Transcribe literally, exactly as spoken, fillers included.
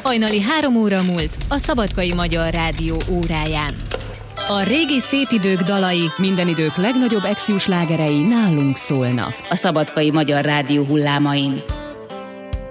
Hajnali három óra múlt a Szabadkai Magyar Rádió óráján. A régi szép idők dalai, minden idők legnagyobb ex-slágerei nálunk szólnak. A Szabadkai Magyar Rádió hullámain.